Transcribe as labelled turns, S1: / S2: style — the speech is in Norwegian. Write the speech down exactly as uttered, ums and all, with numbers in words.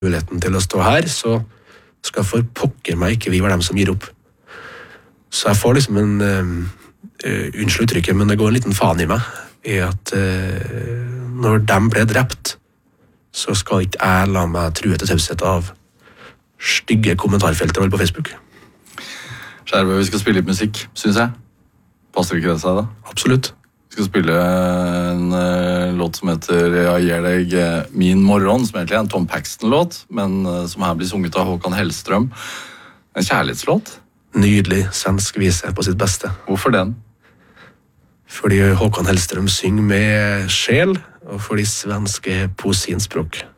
S1: muligheten til å stå her, så skal for pokker meg ikke vi være dem som gir opp. Så jeg får liksom en, uh, unnskyld uttrykket, men det går en liten faen i meg, i at uh, når de ble drept, så skal ikke jeg la meg true til taushet av stygge kommentarfelter på Facebook.
S2: Skjerve, vi skal spille litt musikk, synes jeg. Passer ikke det seg da?
S1: Absolutt.
S2: Vi skal spille en uh, låt som heter Jeg gir deg uh, min morgen, som egentlig er en Tom Paxton-låt, men uh, som her blir sunget av Håkan Hellstrøm. En kjærlighetslåt.
S1: Nydelig svensk vise på sitt beste.
S2: Hvorfor den?
S1: Fordi Håkan Hellstrøm synger med sjel, og fordi svenske poesiens språk.